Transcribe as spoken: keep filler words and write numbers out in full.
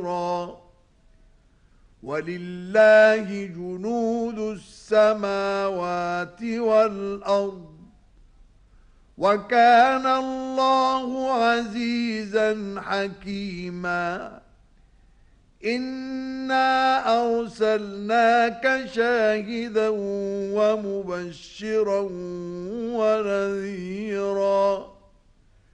ولله جنود السماوات والأرض وكان الله عزيزا حكيما إنا أرسلناك شاهدا ومبشرا ونذيرا